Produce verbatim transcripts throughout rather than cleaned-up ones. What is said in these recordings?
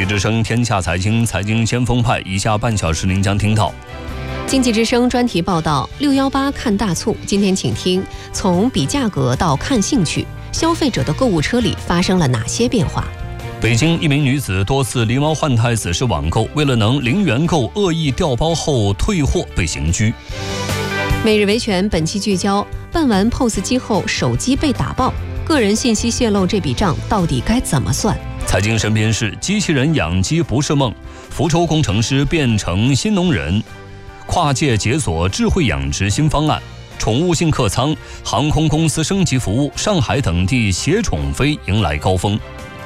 之声天下财经，财经先锋派，以下半小时您将听到。 经济之声专题报道六一八看大促，今天请听从比价格到看兴趣，消费者的购物车里发生了哪些变化？ 北京一名女子多次狸猫换太子式网购，为了能零元购，恶意调包后退货被刑拘。 每日维权本期聚焦办完 P O S 机后手机被打爆，个人信息泄露这笔账到底该怎么算？ 财经身边事，机器人养鸡不是梦，福州工程师变成新农人，跨界解锁智慧养殖新方案，宠物性客舱，航空公司升级服务，上海等地携宠飞迎来高峰。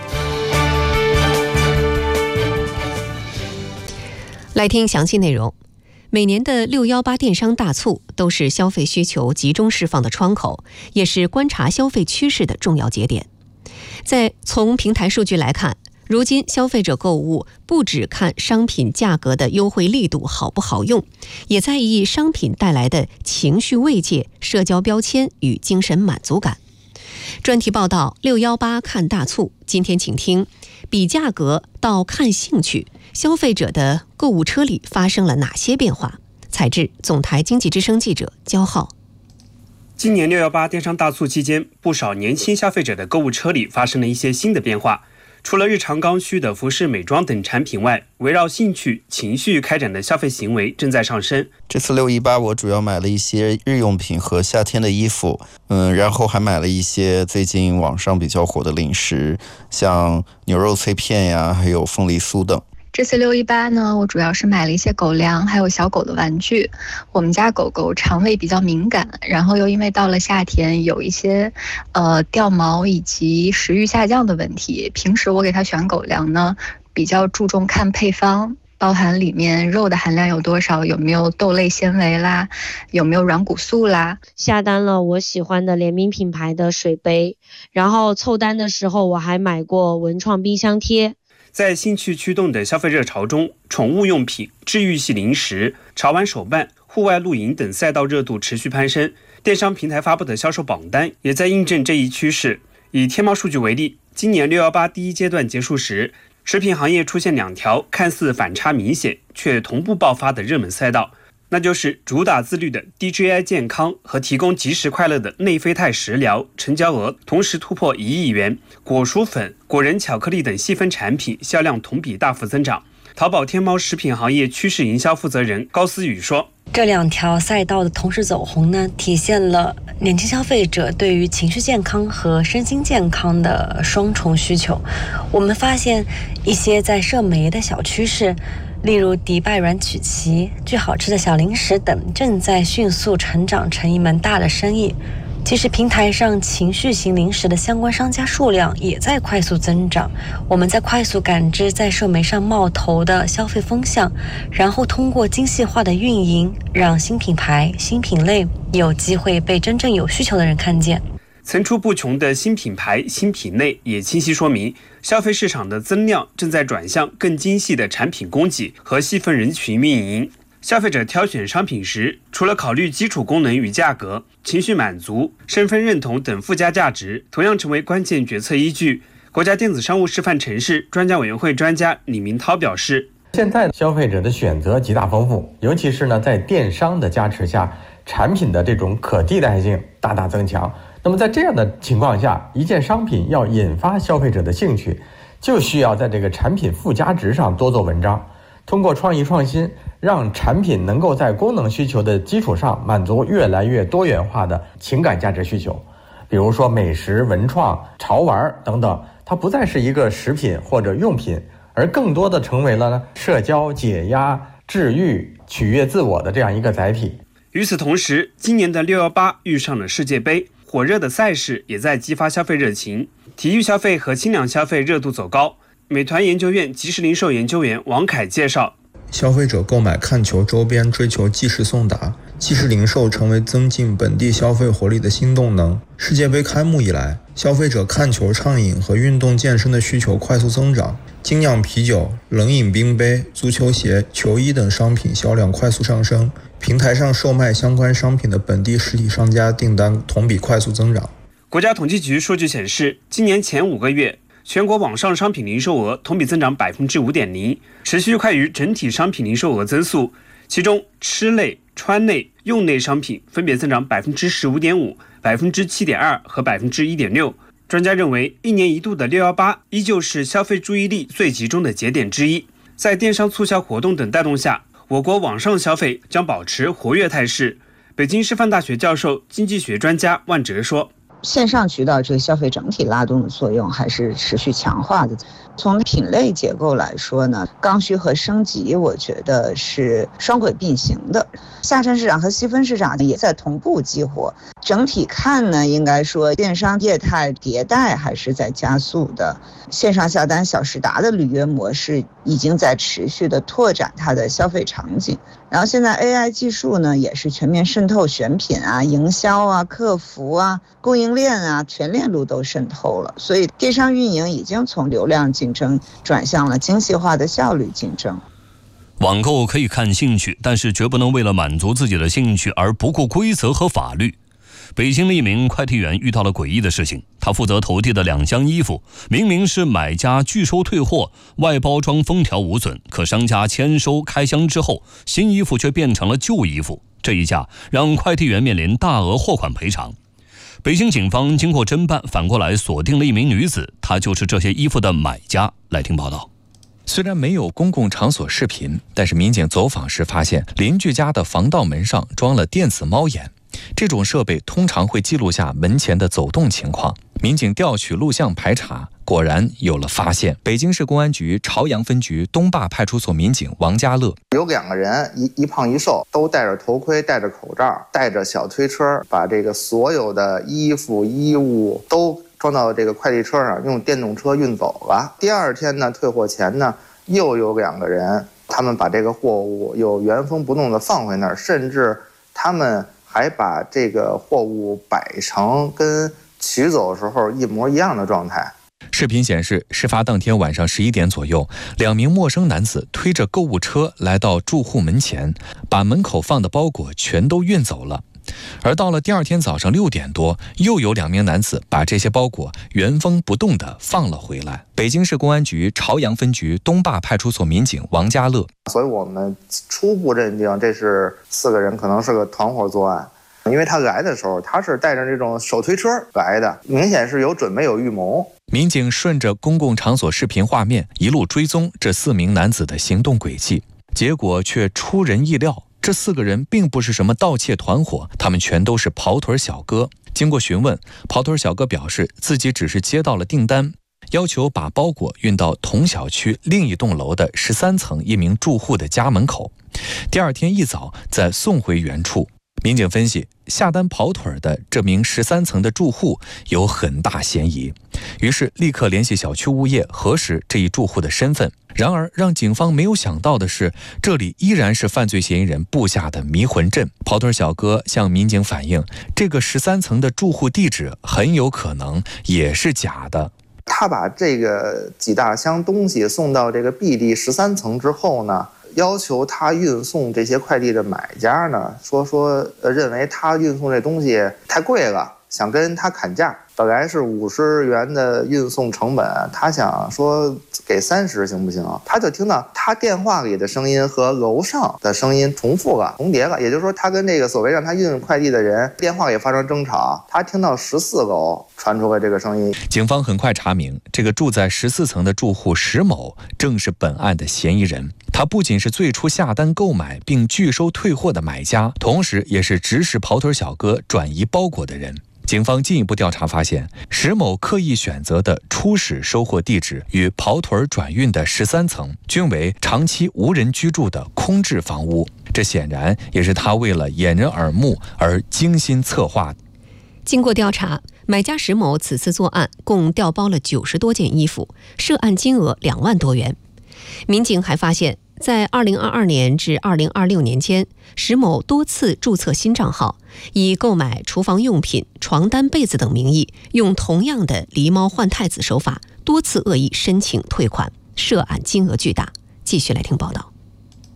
来听详细内容。每年的六一八电商大促都是消费需求集中释放的窗口，也是观察消费趋势的重要节点。在从平台数据来看，如今消费者购物不只看商品价格的优惠力度好不好用，也在意商品带来的情绪慰藉、社交标签与精神满足感。专题报道六一八看大促，今天请听比价格到看兴趣，消费者的购物车里发生了哪些变化？采制总台经济之声记者焦浩。 今年六一八电商大促期间，不少年轻消费者的购物车里发生了一些新的变化。除了日常刚需的服饰、美妆等产品外，围绕兴趣、情绪开展的消费行为正在上升。 这次六一八，我主要买了一些日用品和夏天的衣服，嗯，然后还买了一些最近网上比较火的零食，像牛肉脆片呀，还有凤梨酥等。 这次六一八呢，我主要是买了一些狗粮，还有小狗的玩具。我们家狗狗肠胃比较敏感，然后又因为到了夏天，有一些呃掉毛以及食欲下降的问题。平时我给它选狗粮呢，比较注重看配方，包含里面肉的含量有多少，有没有豆类纤维啦，有没有软骨素啦。 下单了我喜欢的联名品牌的水杯，然后凑单的时候我还买过文创冰箱贴。 在兴趣驱动的消费热潮中，宠物用品、治愈系零食、潮玩手办、户外露营等赛道热度持续攀升。电商平台发布的销售榜单也在印证这一趋势。以天猫数据为例，今年六一八第一阶段结束时，食品行业出现两条看似反差明显却同步爆发的热门赛道，那就是主打自律的 D J I 健康和提供即时快乐的内啡肽食疗，成交额同时突破一亿元。果蔬粉、果仁巧克力等细分产品销量同比大幅增长。淘宝天猫食品行业趋势营销负责人高思雨说， 这两条赛道的同时走红呢，体现了年轻消费者对于情绪健康和身心健康的双重需求。我们发现一些在社媒的小趋势，例如迪拜软曲奇、巨好吃的小零食等，正在迅速成长成一门大的生意。其实平台上情绪型零食的相关商家数量也在快速增长。我们在快速感知在社媒上冒头的消费风向，然后通过精细化的运营，让新品牌、新品类有机会被真正有需求的人看见。 层出不穷的新品牌、新品类也清晰说明，消费市场的增量正在转向更精细的产品供给和细分人群运营。消费者挑选商品时，除了考虑基础功能与价格，情绪满足、身份认同等附加价值同样成为关键决策依据。国家电子商务示范城市专家委员会专家李明涛表示， 现在消费者的选择极大丰富，尤其是呢在电商的加持下，产品的这种可替代性大大增强。那么在这样的情况下，一件商品要引发消费者的兴趣，就需要在这个产品附加值上多做文章，通过创意创新，让产品能够在功能需求的基础上满足越来越多元化的情感价值需求。比如说美食、文创、潮玩等等，它不再是一个食品或者用品，而更多的成为了呢社交、解压、治愈、取悦自我的这样一个载体。 与此同时，今年的六一八遇上了世界杯，火热的赛事也在激发消费热情，体育消费和轻量消费热度走高。美团研究院即时零售研究员王凯介绍， 消费者购买看球周边追求即时送达，即时零售成为增进本地消费活力的新动能。世界杯开幕以来，消费者看球畅饮和运动健身的需求快速增长，精酿啤酒、冷饮冰杯、足球鞋、球衣等商品销量快速上升，平台上售卖相关商品的本地实体商家订单同比快速增长。 国家统计局数据显示，今年前五个月， 全国网上商品零售额同比增长百分之五点零，持续快于整体商品零售额增速。其中，吃类、穿类、用类商品分别增长百分之十五点五、百分之七点二和百分之一点六。专家认为，一年一度的六一八依旧是消费注意力最集中的节点之一。在电商促销活动等带动下，我国网上消费将保持活跃态势。北京师范大学教授、经济学专家万哲说：“ 线上渠道这个消费整体拉动的作用还是持续强化的。从品类结构来说呢，刚需和升级我觉得是双轨并行的，下沉市场和细分市场也在同步激活。整体看呢，应该说电商业态迭代还是在加速的。线上下单小时达的履约模式已经在持续的拓展它的消费场景。然后现在 A I 技术呢也是全面渗透选品啊、营销啊、客服啊、供应链啊，全链路都渗透了。所以电商运营已经从流量竞争转向了精细化的效率竞争。 网购可以看兴趣，但是绝不能为了满足自己的兴趣而不顾规则和法律。北京的一名快递员遇到了诡异的事情，他负责投递的两箱衣服，明明是买家拒收退货，外包装封条无损，可商家签收开箱之后，新衣服却变成了旧衣服。这一下让快递员面临大额货款赔偿。北京警方经过侦办，反过来锁定了一名女子，她就是这些衣服的买家。来听报道。 虽然没有公共场所视频，但是民警走访时发现邻居家的防盗门上装了电子猫眼，这种设备通常会记录下门前的走动情况。民警调取录像排查，果然有了发现。北京市公安局朝阳分局东坝派出所民警王家乐， 有两个人，一一胖一瘦，都戴着头盔，戴着口罩，带着小推车，把这个所有的衣服衣物都装到这个快递车上，用电动车运走了。第二天呢，退货前呢，又有两个人，他们把这个货物又原封不动的放回那儿，甚至他们还把这个货物摆成跟取走的时候一模一样的状态。 视频显示，事发当天晚上十一点左右，两名陌生男子推着购物车来到住户门前，把门口放的包裹全都运走了。而到了第二天早上六点多，又有两名男子把这些包裹原封不动地放了回来。北京市公安局朝阳分局东坝派出所民警王家乐， 所以我们初步认定这是四个人可能是个团伙作案，因为他来的时候他是带着这种手推车来的，明显是有准备有预谋。 民警顺着公共场所视频画面一路追踪这四名男子的行动轨迹，结果却出人意料。这四个人并不是什么盗窃团伙，他们全都是跑腿小哥。经过询问，跑腿小哥表示自己只是接到了订单，要求把包裹运到同小区另一栋楼的十三层一名住户的家门口，第二天一早再送回原处。民警分析，下单跑腿的这名十三层的住户有很大嫌疑，于是立刻联系小区物业核实这一住户的身份。然而让警方没有想到的是，这里依然是犯罪嫌疑人布下的迷魂阵。跑腿小哥向民警反映，这个十三层的住户地址很有可能也是假的。 他把这个几大箱东西送到这个 B 地十三层之后呢，要求他运送这些快递的买家呢，说说呃认为他运送这东西太贵了，想跟他砍价。本来是五十元的运送成本，他想说给三十行不行？他就听到他电话里的声音和楼上的声音重复了、重叠了，也就是说，他跟这个所谓让他运快递的人电话也发生争吵，他听到十四楼传出了这个声音。 警方很快查明，这个住在十四层的住户石某正是本案的嫌疑人。他不仅是最初下单购买并拒收退货的买家，同时也是指使跑腿小哥转移包裹的人。警方进一步调查发现，石某刻意选择的初始收货地址与跑腿转运的十三层均为长期无人居住的空置房屋，这显然也是他为了掩人耳目而精心策划的。 经过调查，买家石某此次作案共调包了九十多件衣服，涉案金额两万多元。民警还发现，在二零二二年至二零二六年间，石某多次注册新账号，以购买厨房用品、床单、被子等名义，用同样的狸猫换太子手法，多次恶意申请退款，涉案金额巨大。继续来听报道。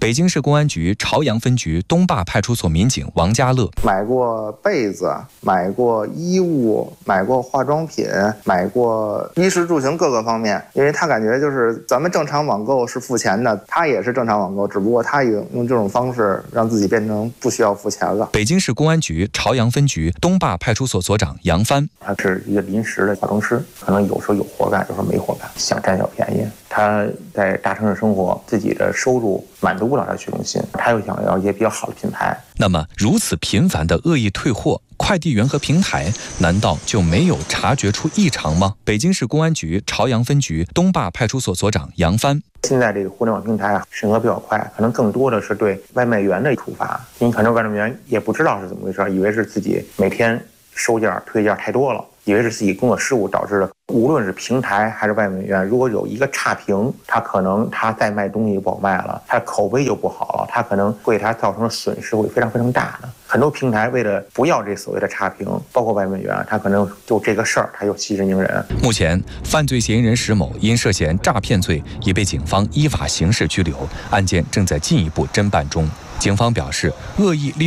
北京市公安局朝阳分局东坝派出所民警王家乐， 买过被子，买过衣物，买过化妆品，买过衣食住行各个方面，因为他感觉就是咱们正常网购是付钱的，他也是正常网购，只不过他用用这种方式让自己变成不需要付钱了。 北京市公安局朝阳分局东坝派出所所长杨帆， 他是一个临时的化妆师，可能有时候有活干，有时候没活干，想占小便宜。他在大城市生活，自己的收入满足不了他虚荣心，他又想要一些比较好的品牌。 那么，如此频繁的恶意退货，快递员和平台难道就没有察觉出异常吗？北京市公安局朝阳分局东坝派出所所长杨帆， 现在这个互联网平台啊，审核比较快，可能更多的是对外卖员的处罚。因为很多外卖员也不知道是怎么回事，以为是自己每天收件推件太多了，以为是自己工作失误导致的。无论是平台还是外卖员，如果有一个差评，他可能他再卖东西就不好卖了，他口碑就不好了，他可能会给他造成的损失会非常非常大的。很多平台为了不要这所谓的差评，包括外卖员，他可能就这个事儿他又息事宁人。 目前，犯罪嫌疑人石某因涉嫌诈骗罪已被警方依法刑事拘留，案件正在进一步侦办中。警方表示，恶意利